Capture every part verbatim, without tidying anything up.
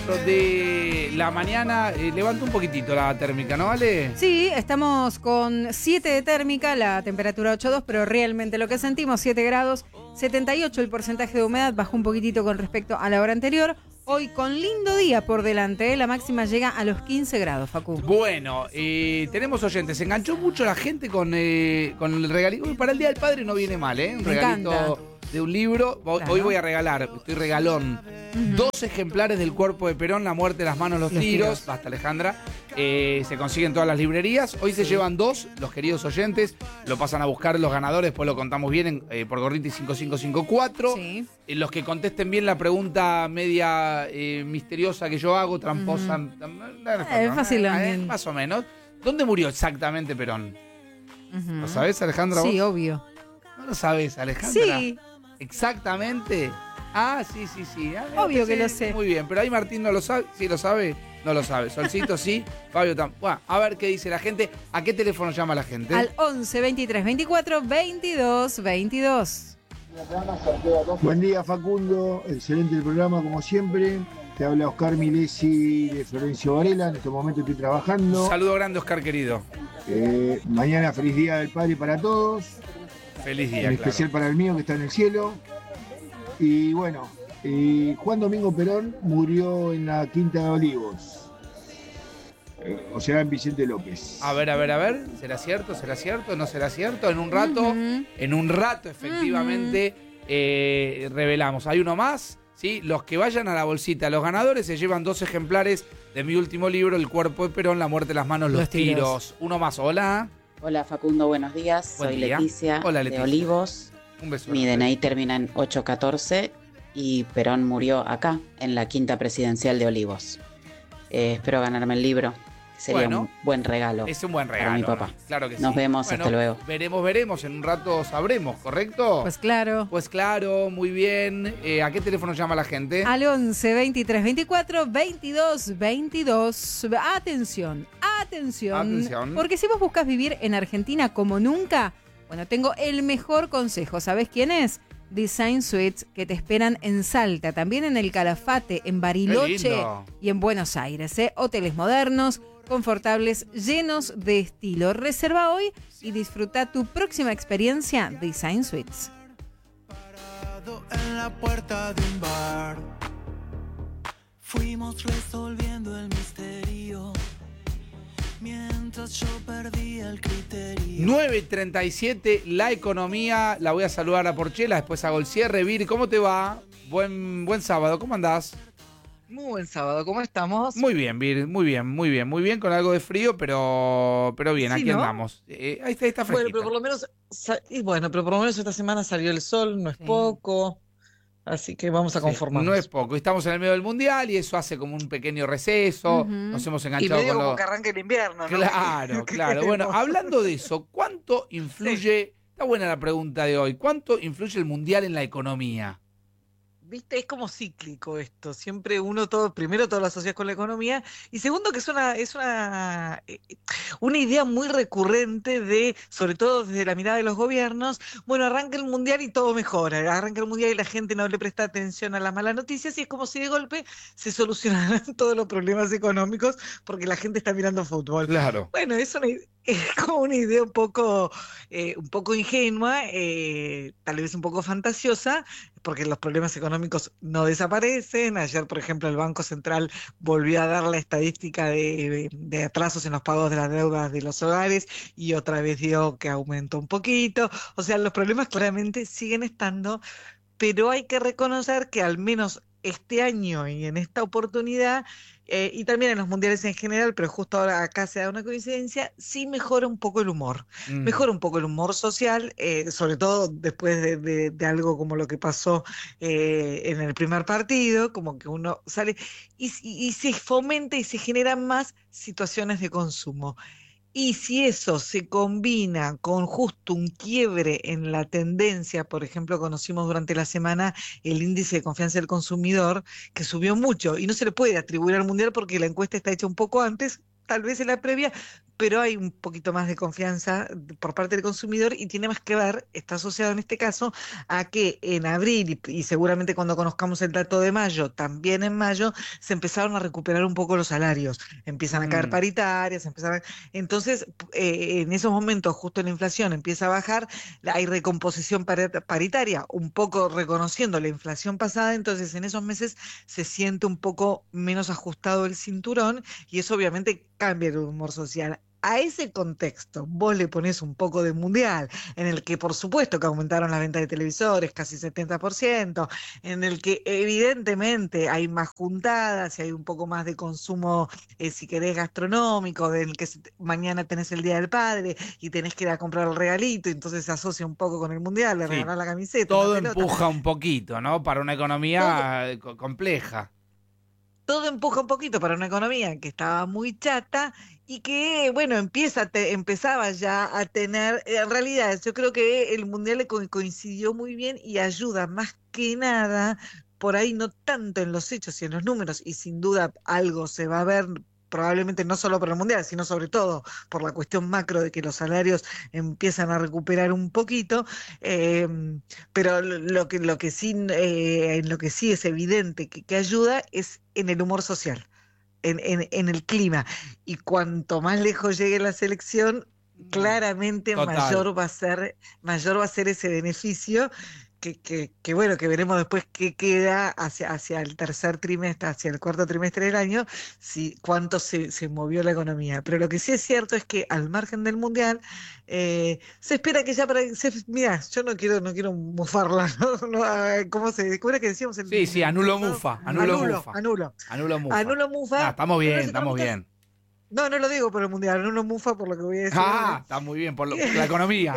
ocho de la mañana. Eh, levanta un poquitito la térmica, ¿no, Ale? Sí, estamos con siete de térmica, la temperatura ocho punto dos, pero realmente lo que sentimos, siete grados, setenta y ocho el porcentaje de humedad, bajó un poquitito con respecto a la hora anterior. Hoy con lindo día por delante, ¿eh? La máxima llega a los quince grados, Facu. Bueno, eh, tenemos oyentes. Se enganchó mucho la gente con, eh, con el regalito. Para el Día del Padre no viene mal, ¿eh? Un Me regalito encanta. de un libro. Hoy Claro. voy a regalar, estoy regalón, Uh-huh. dos ejemplares del Cuerpo de Perón, La muerte, las manos, los, Los tiros. tiros. Basta, Alejandra. Eh, se consiguen todas las librerías. Hoy se llevan dos, los queridos oyentes. Lo pasan a buscar los ganadores, después lo contamos bien en, eh, por Gorriti cinco cinco cinco cuatro. Sí. Eh, los que contesten bien la pregunta media eh, misteriosa que yo hago, tramposa. Uh-huh. Eh, fácil, eh, más o menos. ¿Dónde murió exactamente Perón? Uh-huh. ¿Lo sabés, Alejandra? Sí, vos? obvio. ¿No lo sabés, Alejandra? Sí. ¿Exactamente? Ah, sí, sí, sí. Ah, Obvio sí, que lo sé. Muy bien, pero ahí Martín no lo sabe. ¿Sí lo sabe? No lo sabe. Solcito sí, Fabio tampoco. Bueno, a ver qué dice la gente. ¿A qué teléfono llama la gente? Al once, veintitrés, veinticuatro, veintidós, veintidós. Buen día, Facundo, excelente el programa como siempre. Te habla Oscar Milesi de Florencio Varela, en este momento estoy trabajando. Un saludo grande, Oscar, querido. Eh, mañana feliz día del Padre para todos, Feliz día, en claro. especial para el mío que está en el cielo. Y bueno, eh, Juan Domingo Perón murió en la Quinta de Olivos, eh, o sea, en Vicente López. A ver, a ver, a ver. ¿Será cierto? ¿Será cierto? ¿No será cierto? En un rato, Uh-huh. en un rato, efectivamente, eh, revelamos. Hay uno más, ¿sí? Los que vayan a la bolsita, los ganadores se llevan dos ejemplares de mi último libro, El cuerpo de Perón, la muerte, las manos, los, Los tiros. tiros. Uno más, hola. Hola Facundo, buenos días. Buen Soy día. Leticia, Hola, Leticia. de Olivos. Un beso. Mi grande. D N I termina en ocho catorce y Perón murió acá, en la quinta presidencial de Olivos. Eh, espero ganarme el libro. Sería Bueno, un buen regalo. Es un buen regalo. para mi papá. ¿no? Claro que sí. Nos vemos, Bueno, hasta luego. Veremos, veremos. En un rato sabremos, ¿correcto? Pues claro. Pues claro, muy bien. Eh, ¿A qué teléfono llama la gente? Al once, veintitrés, veinticuatro, veintidós, veintidós. Atención, atención. Atención. Porque si vos buscas vivir en Argentina como nunca, bueno, tengo el mejor consejo. ¿Sabés quién es? Design Suites, que te esperan en Salta, también en el Calafate, en Bariloche lindo. y en Buenos Aires. ¿eh? Hoteles modernos, confortables, llenos de estilo. Reserva hoy y disfruta tu próxima experiencia Design Suites. Parado en la puerta de un bar, fuimos resolviendo el misterio mientras yo perdía el criterio. nueve treinta y siete, la economía. La voy a saludar a Porchela, después hago el cierre. Vir, ¿cómo te va? Buen, buen sábado, ¿cómo andás? Muy buen sábado, ¿cómo estamos? Muy bien, Vir, muy bien, muy bien, muy bien, con algo de frío, pero, pero bien, Sí, aquí ¿no? andamos. Eh, ahí está, ahí está Bueno, fresquita. pero por lo menos, sa- y bueno, pero por lo menos esta semana salió el sol, no es Sí. poco, así que vamos a Sí, conformarnos. no es poco. Estamos en el medio del mundial y eso hace como un pequeño receso. Ujú. Nos hemos Y enganchado medio con como lo... que arranque el invierno, ¿no? Claro, ¿Qué claro. Bueno, queremos? hablando de eso, ¿cuánto influye? Está buena la pregunta de hoy. ¿Cuánto influye el mundial en la economía? Viste, es como cíclico esto. Siempre uno todo, primero todo lo asocias con la economía, y segundo que es una, es una, eh, una idea muy recurrente de, sobre todo desde la mirada de los gobiernos, bueno, arranca el mundial y todo mejora, arranca el mundial y la gente no le presta atención a las malas noticias, y es como si de golpe se solucionaran todos los problemas económicos porque la gente está mirando fútbol. Claro. Bueno, es, una, es como una idea un poco, eh, un poco ingenua, eh, tal vez un poco fantasiosa, porque los problemas económicos no desaparecen. Ayer, por ejemplo, el Banco Central volvió a dar la estadística de, de atrasos en los pagos de las deudas de los hogares y otra vez dio que aumentó un poquito. O sea, los problemas claramente siguen estando, pero hay que reconocer que al menos este año y en esta oportunidad, eh, y también en los mundiales en general, pero justo ahora acá se da una coincidencia, sí mejora un poco el humor. Mm. Mejora un poco el humor social, eh, sobre todo después de, de- de algo como lo que pasó eh, en el primer partido, como que uno sale y, y- y se fomenta y se generan más situaciones de consumo. Y si eso se combina con justo un quiebre en la tendencia, por ejemplo, conocimos durante la semana el índice de confianza del consumidor, que subió mucho, y no se le puede atribuir al mundial porque la encuesta está hecha un poco antes, tal vez en la previa, pero hay un poquito más de confianza por parte del consumidor y tiene más que ver, está asociado en este caso, a que en abril y, y seguramente cuando conozcamos el dato de mayo, también en mayo, se empezaron a recuperar un poco los salarios, empiezan a caer Mm. paritarias, empiezan a- entonces eh, en esos momentos justo la inflación empieza a bajar, hay recomposición pari- paritaria, un poco reconociendo la inflación pasada, entonces en esos meses se siente un poco menos ajustado el cinturón y eso obviamente cambia el humor social. A ese contexto vos le pones un poco de mundial, en el que por supuesto que aumentaron las ventas de televisores casi setenta por ciento, en el que evidentemente hay más juntadas y hay un poco más de consumo, eh, si querés, gastronómico, en el que se te- mañana tenés el Día del Padre y tenés que ir a comprar el regalito, y entonces se asocia un poco con el mundial, le Sí. regalás la camiseta, una Todo pelota. empuja un poquito, ¿no? Para una economía eh, co- compleja. Todo empuja un poquito para una economía que estaba muy chata y que, bueno, empieza a te- empezaba ya a tener, en realidad yo creo que el Mundial le co- coincidió muy bien y ayuda más que nada, por ahí no tanto en los hechos y en los números, y sin duda algo se va a ver, probablemente no solo por el Mundial, sino sobre todo por la cuestión macro de que los salarios empiezan a recuperar un poquito, eh, pero lo lo que, lo que sí, eh, en lo que sí es evidente que, que ayuda es en el humor social, en, en, en el clima. Y cuanto más lejos llegue la selección, claramente Total. mayor va a ser, mayor va a ser ese beneficio. Que, que, que bueno, que veremos después qué queda hacia, hacia el tercer trimestre, hacia el cuarto trimestre del año, si cuánto se, se movió la economía. Pero lo que sí es cierto es que al margen del mundial, eh, se espera que ya para. Se, mira, yo no quiero, no quiero mufarla, ¿no? No, ah, ¿cómo se cómo era que decíamos? El, Sí, sí, anulo el- mufa, anulo anulo, mufa. anulo. Anulo mufa. Anulo mufa. Ah, estamos pero bien, los estamos economistas- bien. No, no lo digo por el mundial, anulo mufa por lo que voy a decir. Ah, está muy bien, por, lo- por la economía.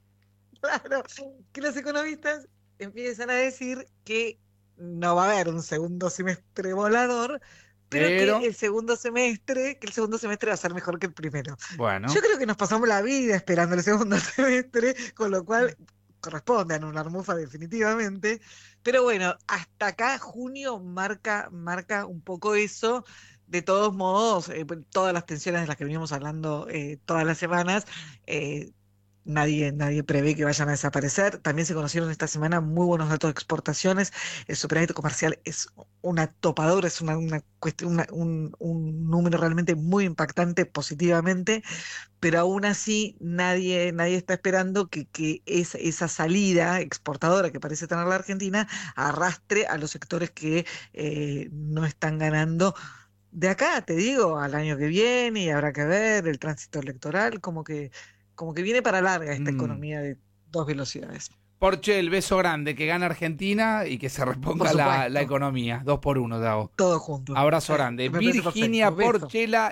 Claro, que los economistas empiezan a decir que no va a haber un segundo semestre volador, pero, Pero- que el segundo semestre, que el segundo semestre va a ser mejor que el primero. Bueno, Yo creo que nos pasamos la vida esperando el segundo semestre, con lo cual corresponde anular mufa definitivamente. Pero bueno, hasta acá junio marca, marca un poco eso. De todos modos, eh, bueno, todas las tensiones de las que venimos hablando eh, todas las semanas, eh, nadie, nadie prevé que vayan a desaparecer. También se conocieron esta semana muy buenos datos de exportaciones. El superávit comercial es una topadora, es una, una cuestión, una- un, un número realmente muy impactante positivamente, pero aún así nadie, nadie está esperando que, que esa, esa salida exportadora que parece tener la Argentina arrastre a los sectores que eh, no están ganando. De acá, te digo, al año que viene, y habrá que ver el tránsito electoral, como que, como que viene para larga esta Mm. economía de dos velocidades. Porche, el beso grande, que gana Argentina y que se reponga Por la, supuesto. la economía. Dos por uno, te hago. Todo junto. Abrazo Eh, grande. me parece Virginia perfecto. Beso. Porchela,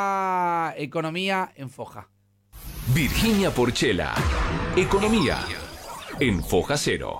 la economía en Foja. Virginia Porchela, Economía, en Foja Cero.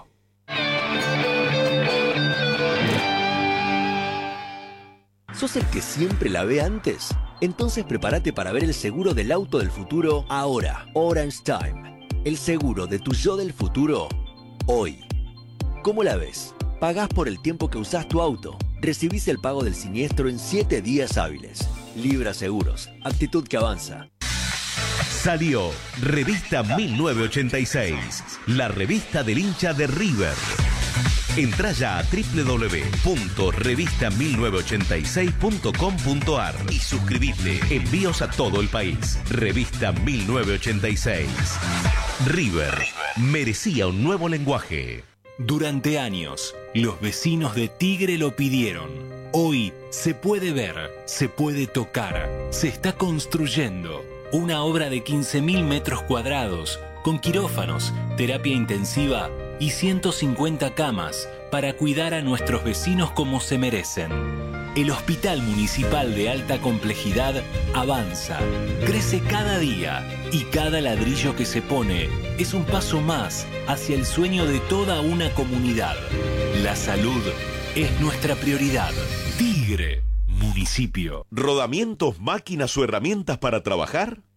¿Sos el que siempre la ve antes? Entonces prepárate para ver el seguro del auto del futuro ahora. Orange Time. El seguro de tu yo del futuro hoy. ¿Cómo la ves? Pagás por el tiempo que usás tu auto. Recibís el pago del siniestro en siete días hábiles. Libra Seguros. Actitud que avanza. Salió Revista mil novecientos ochenta y seis, la revista del hincha de River. Entrá ya a doble u doble u doble u punto revista mil novecientos ochenta y seis punto com punto a r y suscribite. Envíos a todo el país. Revista mil novecientos ochenta y seis. River merecía un nuevo lenguaje. Durante años, los vecinos de Tigre lo pidieron. Hoy se puede ver, se puede tocar, se está construyendo una obra de quince mil metros cuadrados con quirófanos, terapia intensiva y ciento cincuenta camas para cuidar a nuestros vecinos como se merecen. El Hospital Municipal de Alta Complejidad avanza, crece cada día y cada ladrillo que se pone es un paso más hacia el sueño de toda una comunidad. La salud es nuestra prioridad. Tigre, municipio. ¿Rodamientos, máquinas o herramientas para trabajar?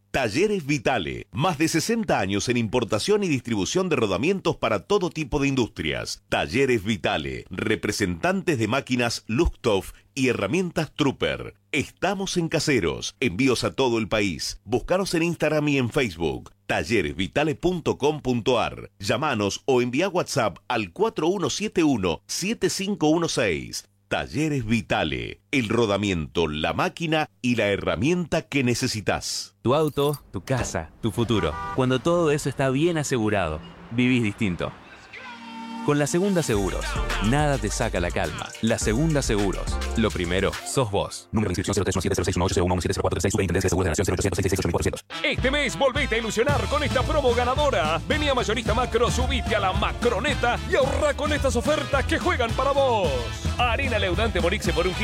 Talleres Vitale, más de sesenta años en importación y distribución de rodamientos para todo tipo de industrias. Talleres Vitale, representantes de máquinas Luxtoff y herramientas Trooper. Estamos en Caseros, envíos a todo el país. Búscanos en Instagram y en Facebook, talleres vitale punto com punto a r. Llámanos o envía WhatsApp al cuatro uno siete uno, siete cinco uno seis. Talleres Vitale, el rodamiento, la máquina y la herramienta que necesitas. Tu auto, tu casa, tu futuro. Cuando todo eso está bien asegurado, vivís distinto. Con la Segunda Seguros, nada te saca la calma. La Segunda Seguros. Lo primero, sos vos. Número de inscripción cero tres uno siete cero seis uno ocho cero uno uno siete cero cuatro tres seis. Superintendencia de Seguros de Nación cero ochocientos sesenta y seis ocho mil cuatrocientos. Este mes volvete a ilusionar con esta promo ganadora. Vení a Mayorista Macro, subite a la Macroneta y ahorra con estas ofertas que juegan para vos. Harina leudante Morixe por un